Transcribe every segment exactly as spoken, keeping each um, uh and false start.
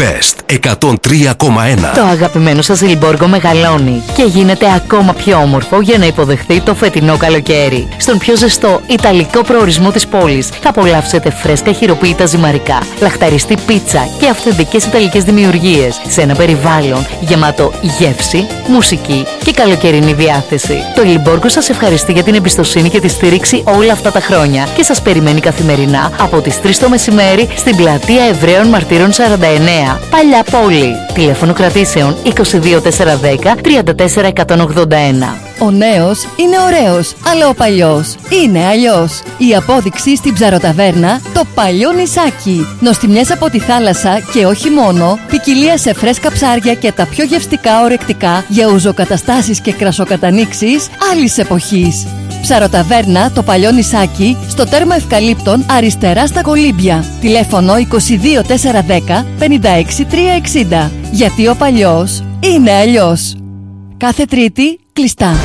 Best εκατόν τρία κόμμα ένα. Το αγαπημένο σας Λιμπόργο μεγαλώνει και γίνεται ακόμα πιο όμορφο για να υποδεχθεί το φετινό καλοκαίρι. Στον πιο ζεστό ιταλικό προορισμό της πόλης θα απολαύσετε φρέσκα χειροποίητα ζυμαρικά, λαχταριστή πίτσα και αυθεντικές ιταλικές δημιουργίες σε ένα περιβάλλον γεμάτο γεύση, μουσική και καλοκαιρινή διάθεση. Το Λιμπόργο σας ευχαριστεί για την εμπιστοσύνη και τη στήριξη όλα αυτά τα χρόνια και σας περιμένει καθημερινά από τις τρεις το μεσημέρι στην πλατεία Εβραίων Μαρτύρων σαράντα εννέα, Παλιά Πόλη. Τηλέφωνο κρατήσεων είκοσι δύο τετρακόσια δέκα τριάντα τέσσερα εκατόν ογδόντα ένα. Ο νέος είναι ωραίος, αλλά ο παλιός είναι αλλιώς. Η απόδειξη στην ψαροταβέρνα, το παλιό νησάκι. Νοστιμιές από τη θάλασσα και όχι μόνο, ποικιλία σε φρέσκα ψάρια και τα πιο γευστικά ορεκτικά για ουζοκαταστάσεις και κρασοκατανοίξεις άλλης εποχής. Ψαροταβέρνα, το παλιό νησάκι, στο τέρμα Ευκαλύπτων, αριστερά στα Κολύμπια. Τηλέφωνο είκοσι δύο τετρακόσια δέκα πενήντα έξι τριακόσια εξήντα. Γιατί ο παλιός είναι αλλιώς. Κάθε Τρίτη κλειστά.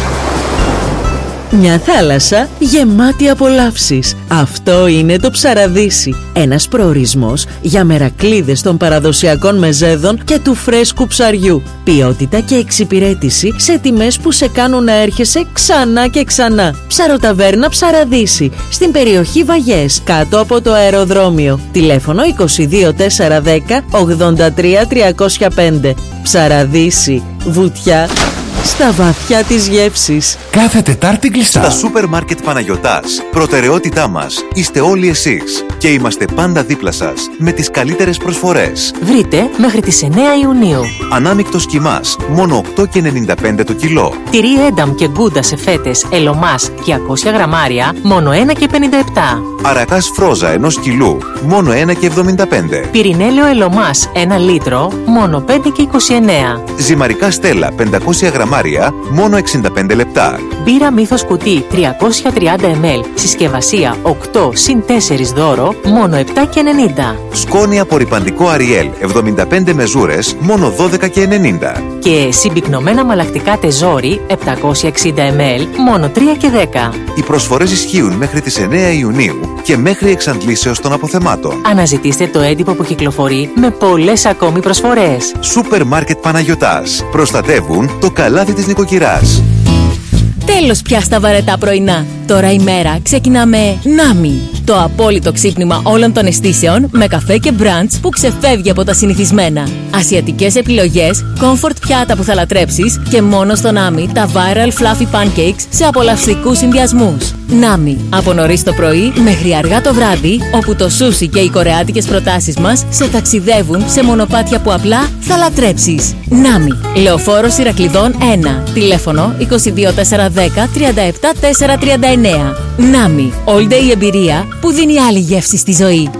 Μια θάλασσα γεμάτη απολαύσεις. Αυτό είναι το Ψαραδύσι. Ένας προορισμός για μερακλείδες των παραδοσιακών μεζέδων και του φρέσκου ψαριού. Ποιότητα και εξυπηρέτηση σε τιμές που σε κάνουν να έρχεσαι ξανά και ξανά. Ψαροταβέρνα Ψαραδύσι, στην περιοχή Βαγιές, κάτω από το αεροδρόμιο. Τηλέφωνο είκοσι δύο τετρακόσια δέκα ογδόντα τρία τριακόσια πέντε. Ψαραδύσι, βουτιά στα βαθιά της γεύσης. Κάθε Τετάρτη κλειστά. Στα σούπερ μάρκετ Παναγιωτάς, προτεραιότητά μας είστε όλοι εσείς και είμαστε πάντα δίπλα σας με τις καλύτερες προσφορές. Βρείτε μέχρι τις εννέα Ιουνίου. Ανάμεικτος κιμάς, μόνο οκτώ και ενενήντα πέντε το κιλό. Τυρί ένταμ και γκούντα σε φέτες ελομάς διακόσια γραμμάρια, μόνο ένα και πενήντα επτά. Αρακάς φρόζα ενός κιλού, μόνο ένα και εβδομήντα πέντε. Πυρηνέλαιο ελομάς ένα λίτρο, μόνο πέντε και είκοσι εννέα. Ζυμαρικά Στέλλα πεντακόσια γραμμάρια, μόνο εξήντα πέντε λεπτά. Μπύρα Μύθος κουτί τριακόσια τριάντα μιλιλίτρα, συσκευασία οκτώ συν τέσσερα δώρο, μόνο επτά και ενενήντα. Σκόνη απορρυπαντικό Αριέλ εβδομήντα πέντε μεζούρες, μόνο δώδεκα και ενενήντα. Και συμπυκνωμένα μαλακτικά τεζόρι επτακόσια εξήντα μιλιλίτρα, μόνο τρία και δέκα. Οι προσφορές ισχύουν μέχρι τις εννέα Ιουνίου και μέχρι εξαντλήσεως των αποθεμάτων. Αναζητήστε το έντυπο που κυκλοφορεί με πολλές ακόμη προσφορές. Σούπερ μάρκετ Παναγιωτάς. Προστατεύουν το καλάθι της νοικοκυράς. Τέλος πια στα βαρετά πρωινά. Τώρα η μέρα ξεκινά με Νάμι. Το απόλυτο ξύπνημα όλων των αισθήσεων με καφέ και μπραντς που ξεφεύγει από τα συνηθισμένα. Ασιατικές επιλογές, comfort πιάτα που θα λατρέψεις και μόνο στο Νάμι τα viral fluffy pancakes σε απολαυστικούς συνδυασμούς. Νάμι. Από νωρίς το πρωί μέχρι αργά το βράδυ, όπου το σούσι και οι κορεάτικες προτάσεις μας σε ταξιδεύουν σε μονοπάτια που απλά θα λατρέψεις. Νάμι. Λεωφόρος Ηρακλειδών ένα. Τηλέφωνο είκοσι δύο τετρακόσια δέκα τριάντα επτά τετρακόσια τριάντα εννέα. Νάμι. All day εμπειρία που δίνει άλλη γεύση στη ζωή.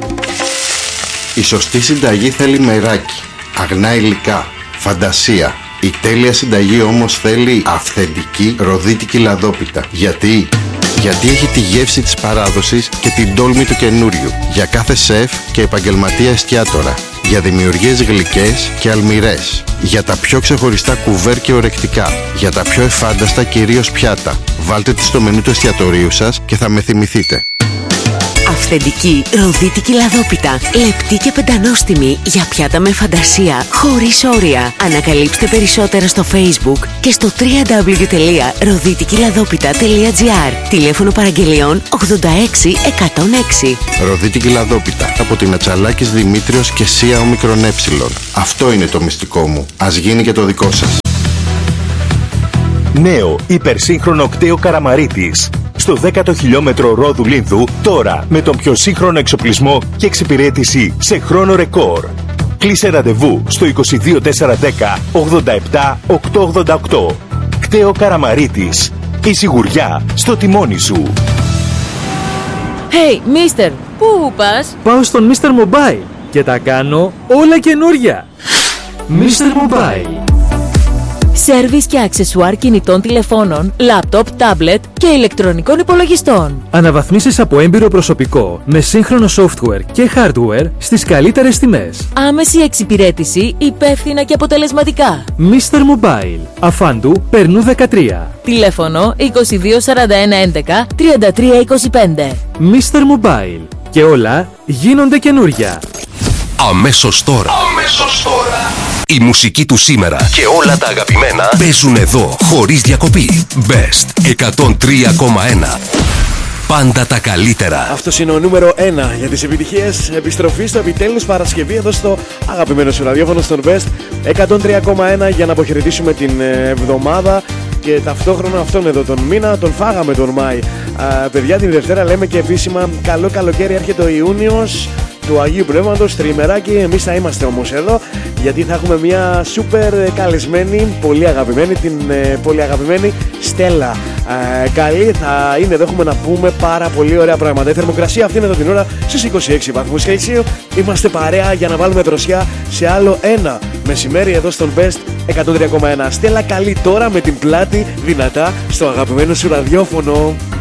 Η σωστή συνταγή θέλει μεράκι, αγνά υλικά, φαντασία. Η τέλεια συνταγή όμως θέλει αυθεντική ροδίτικη λαδόπιτα. Γιατί? Γιατί έχει τη γεύση της παράδοσης και την τόλμη του καινούριου. Για κάθε σεφ και επαγγελματία εστιατόρα. Για δημιουργίες γλυκές και αλμυρές. Για τα πιο ξεχωριστά κουβέρ και ορεκτικά. Για τα πιο εφάνταστα κυρίως πιάτα. Βάλτε τη στο μενού του εστιατορίου σας και θα με θυμηθείτε. Αυθεντική ροδίτικη λαδόπιτα. Λεπτή και πεντανόστιμη για πιάτα με φαντασία, χωρίς όρια. Ανακαλύψτε περισσότερα στο Facebook και στο double-u double-u double-u τελεία ροδίτικη λαδόπιτα τελεία τζι άρ. Τηλέφωνο παραγγελιών ογδόντα έξι εκατόν έξι. Ροδίτικη λαδόπιτα από την Ατσαλάκης Δημήτριος και Σία Ομικρον Έψιλον. Αυτό είναι το μυστικό μου. Ας γίνει και το δικό σας. Νέο υπερσύγχρονο κτέο Καραμαρίτης. Στο δέκατο χιλιόμετρο Ρόδου Λίνδου, τώρα με τον πιο σύγχρονο εξοπλισμό και εξυπηρέτηση σε χρόνο ρεκόρ. Κλείσε ραντεβού στο είκοσι δύο τετρακόσια δέκα ογδόντα επτά οκτακόσια ογδόντα οκτώ. Κτέο Καραμαρίτης. Η σιγουριά στο τιμόνι σου. Hey, Mister, πού πας? Πάω στον Μίστερ Mobile και τα κάνω όλα καινούρια. Μίστερ Mobile. Σέρβις και αξεσουάρ κινητών τηλεφώνων, λάπτοπ, τάμπλετ και ηλεκτρονικών υπολογιστών. Αναβαθμίσεις από έμπειρο προσωπικό με σύγχρονο software και hardware στις καλύτερες τιμές. Άμεση εξυπηρέτηση, υπεύθυνα και αποτελεσματικά. Μίστερ Mobile. Αφάντου, Περνού δεκατρία. Τηλέφωνο είκοσι δύο σαράντα ένα έντεκα τριάντα τρία είκοσι πέντε. Μίστερ Mobile. Και όλα γίνονται καινούρια. αμέσως τώρα. Αμέσως τώρα. Η μουσική του σήμερα και όλα τα αγαπημένα παίζουν εδώ χωρίς διακοπή. Best εκατόν τρία κόμμα ένα. Πάντα τα καλύτερα. Αυτός είναι ο νούμερο ένα για τις επιτυχίες. Επιστροφή στο επιτέλους Παρασκευή εδώ στο αγαπημένο σου ραδιόφωνο στον Best εκατόν τρία κόμμα ένα για να αποχαιρετήσουμε την εβδομάδα και ταυτόχρονα αυτόν εδώ τον μήνα. Τον φάγαμε τον Μάη. Α, παιδιά, την Δευτέρα λέμε και επίσημα καλό καλοκαίρι, έρχεται ο Ιούνιος του Αγίου Πνεύματος, τριμεράκι. Εμείς θα είμαστε όμως εδώ γιατί θα έχουμε μια σούπερ καλεσμένη, πολύ αγαπημένη, την ε, πολύ αγαπημένη Στέλλα. Ε, καλή θα είναι εδώ, έχουμε να πούμε πάρα πολύ ωραία πράγματα. Η θερμοκρασία αυτή είναι εδώ την ώρα στους είκοσι έξι βαθμούς Κελσίου. Είμαστε παρέα για να βάλουμε δροσιά σε άλλο ένα μεσημέρι εδώ στον Best εκατόν τρία κόμμα ένα. Στέλλα, καλή τώρα με την πλάτη δυνατά στο αγαπημένο σου ραδιόφωνο.